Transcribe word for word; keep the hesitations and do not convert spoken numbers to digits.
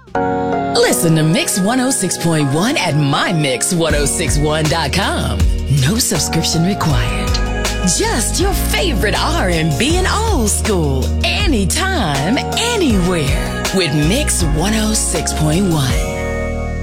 Listen to Mix one oh six point one at my mix one oh six one dot com. No subscription required. Just your favorite R and B and old school, anytime, anywhere, with Mix one oh six point one.